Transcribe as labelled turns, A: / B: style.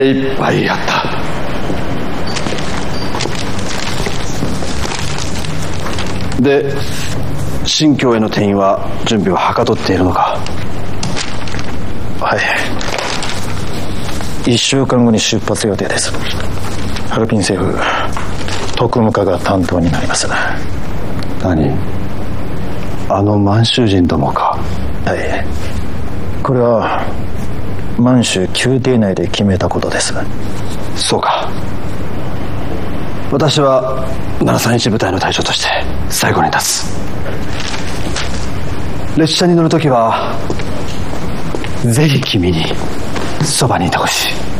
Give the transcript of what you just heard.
A: いっぱいやった。で、新京への転移は準備ははかどっているのか？
B: はい、1週間後に出発予定です。ハルピン政府特務課が担当になります。
A: 何？あの満州人どもか？
B: はい、これは満州宮廷内で決めたことです。
A: そうか。私は731部隊の隊長として最後に立つ。列車に乗るときはぜひ君にそばにいてほしい。